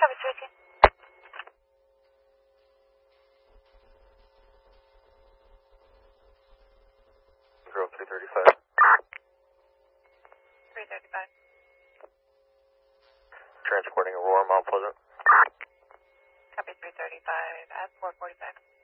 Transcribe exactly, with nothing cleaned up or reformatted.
Copy, Tracy. Girl three thirty-five. three thirty-five. Transporting Aurora, Mount Pleasant. Copy, three thirty-five at four forty-five.